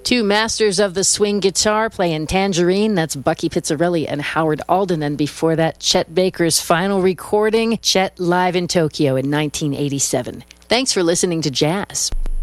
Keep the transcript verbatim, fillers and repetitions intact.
Two masters of the swing guitar playing Tangerine. That's Bucky Pizzarelli and Howard Alden. And before that, Chet Baker's final recording, Chet live in Tokyo in nineteen eighty-seven. Thanks for listening to Jazz.